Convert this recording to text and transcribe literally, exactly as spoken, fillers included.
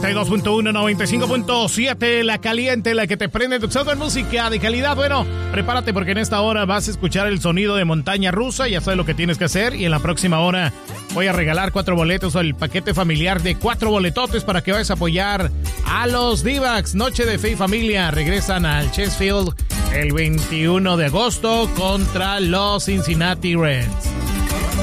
noventa y dos punto uno, noventa y cinco punto siete, la caliente, la que te prende tu show con música de calidad. Bueno, prepárate porque en esta hora vas a escuchar el sonido de montaña rusa, ya sabes lo que tienes que hacer. Y en la próxima hora voy a regalar cuatro boletos o el paquete familiar de cuatro boletotes para que vayas a apoyar a los D-backs. Noche de Fe y Familia, regresan al Chase Field el veintiuno de agosto contra los Cincinnati Reds.